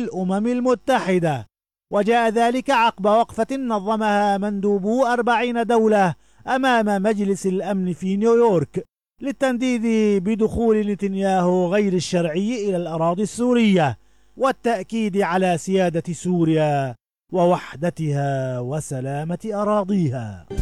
الأمم المتحدة، وجاء ذلك عقب وقفة نظمها مندوبو 40 دولة أمام مجلس الأمن في نيويورك للتنديد بدخول نتنياهو غير الشرعي إلى الأراضي السورية، والتأكيد على سيادة سوريا ووحدتها وسلامة أراضيها.